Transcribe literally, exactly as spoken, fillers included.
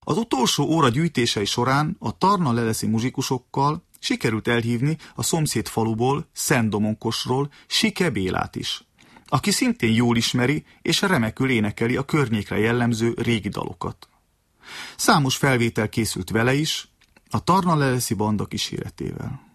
Az utolsó óra gyűjtései során a tarnaleleszi muzsikusokkal sikerült elhívni a szomszéd faluból, Szent-Domonkosról Sike Bélát is, aki szintén jól ismeri és remekül énekeli a környékre jellemző régi dalokat. Számos felvétel készült vele is, a tarnaleleszi banda kíséretével.